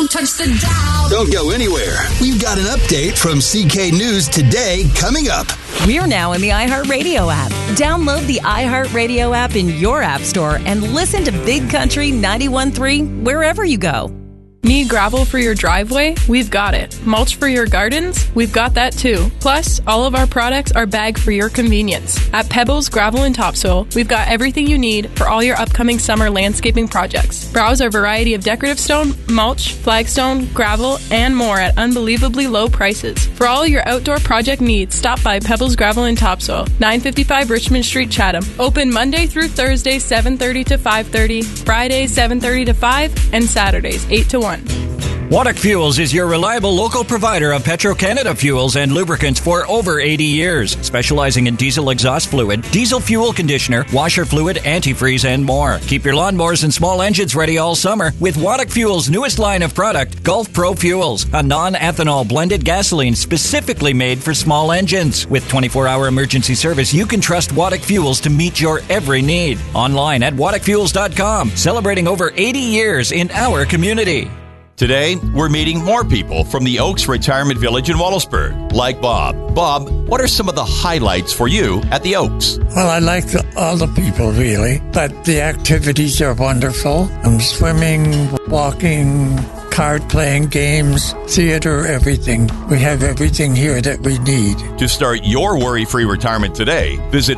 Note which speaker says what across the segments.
Speaker 1: touch the dial.
Speaker 2: Don't go anywhere. We've got an update from CK News Today coming up.
Speaker 3: We're now in the iHeartRadio app. Download the iHeartRadio app in your app store and listen to Big Country 91.3 wherever you go.
Speaker 4: Need gravel for your driveway? We've got it. Mulch for your gardens? We've got that too. Plus, all of our products are bagged for your convenience. At Pebbles Gravel and Topsoil, we've got everything you need for all your upcoming summer landscaping projects. Browse our variety of decorative stone, mulch, flagstone, gravel, and more at unbelievably low prices. For all your outdoor project needs, stop by Pebbles Gravel and Topsoil, 955 Richmond Street, Chatham. Open Monday through Thursday, 7:30 to 5:30, Fridays, 7:30 to 5, and Saturdays, 8 to 1.
Speaker 5: Waddock Fuels is your reliable local provider of Petro-Canada fuels and lubricants for over 80 years, specializing in diesel exhaust fluid, diesel fuel conditioner, washer fluid, antifreeze, and more. Keep your lawnmowers and small engines ready all summer with Waddock Fuels' newest line of product, Gulf Pro Fuels, a non-ethanol blended gasoline specifically made for small engines. With 24-hour emergency service, you can trust Waddock Fuels to meet your every need. Online at waddockfuels.com, celebrating over 80 years in our community.
Speaker 6: Today, we're meeting more people from the Oaks Retirement Village in Wallaceburg, like Bob. Bob, what are some of the highlights for you at the Oaks?
Speaker 7: Well, I like all the people, really, but the activities are wonderful. Swimming, walking, card playing, games, theater, everything. We have everything here that we need.
Speaker 6: To start your worry-free retirement today, visit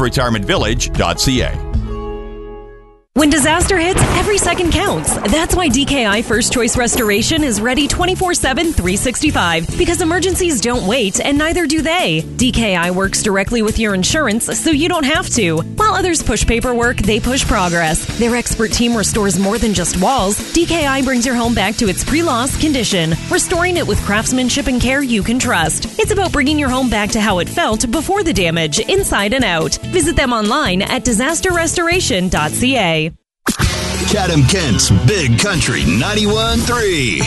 Speaker 6: oaksretirementvillage.ca.
Speaker 3: When disaster hits, every second counts. That's why DKI First Choice Restoration is ready 24/7, 365. Because emergencies don't wait, and neither do they. DKI works directly with your insurance, so you don't have to. While others push paperwork, they push progress. Their expert team restores more than just walls. DKI brings your home back to its pre-loss condition, restoring it with craftsmanship and care you can trust. It's about bringing your home back to how it felt before the damage, inside and out. Visit them online at disasterrestoration.ca.
Speaker 2: Chatham Kent's Big Country 91.3.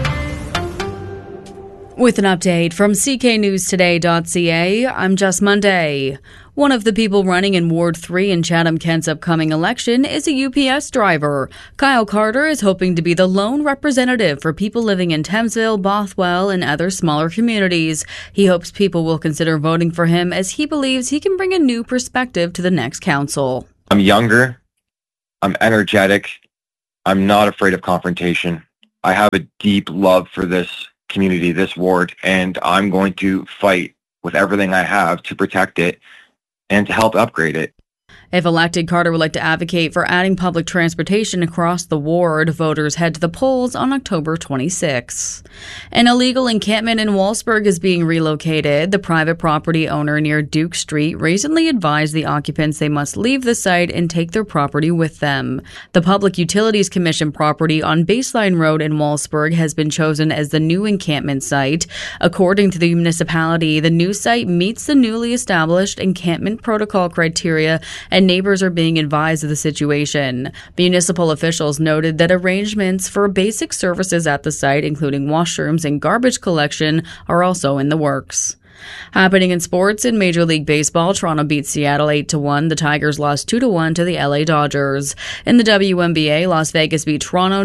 Speaker 8: With an update from CKNewsToday.ca, I'm Jess Monday. One of the people running in Ward 3 in Chatham Kent's upcoming election is a UPS driver. Kyle Carter is hoping to be the lone representative for people living in Thamesville, Bothwell, and other smaller communities. He hopes people will consider voting for him as he believes he can bring a new perspective to the next council.
Speaker 9: I'm younger. I'm energetic. I'm not afraid of confrontation. I have a deep love for this community, this ward, and I'm going to fight with everything I have to protect it and to help upgrade it.
Speaker 8: If elected, Carter would like to advocate for adding public transportation across the ward. Voters head to the polls on October 26. An illegal encampment in Wallaceburg is being relocated. The private property owner near Duke Street recently advised the occupants they must leave the site and take their property with them. The Public Utilities Commission property on Baseline Road in Wallaceburg has been chosen as the new encampment site. According to the municipality, the new site meets the newly established encampment protocol criteria, and neighbors are being advised of the situation. Municipal officials noted that arrangements for basic services at the site, including washrooms and garbage collection, are also in the works. Happening in sports, in Major League Baseball, Toronto beat Seattle 8-1. The Tigers lost 2-1 to the LA Dodgers. In the WNBA, Las Vegas beat Toronto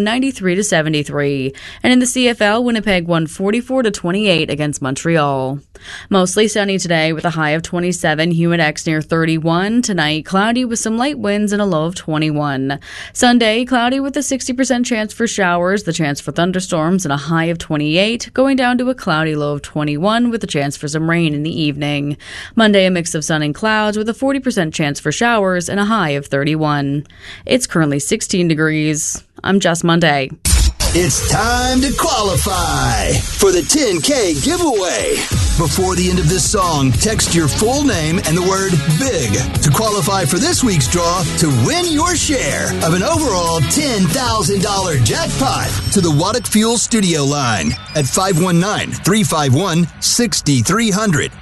Speaker 8: 93-73. And in the CFL, Winnipeg won 44-28 against Montreal. Mostly sunny today with a high of 27, humid X near 31. Tonight, cloudy with some light winds and a low of 21. Sunday, cloudy with a 60% chance for showers, the chance for thunderstorms, and a high of 28, going down to a cloudy low of 21 with a chance for some rain in the evening. Monday, a mix of sun and clouds with a 40% chance for showers and a high of 31. It's currently 16 degrees. I'm Jess Monday.
Speaker 2: It's time to qualify for the 10K giveaway. Before the end of this song, text your full name and the word BIG to qualify for this week's draw to win your share of an overall $10,000 jackpot to the Waddock Fuel studio line at 519-351-6300.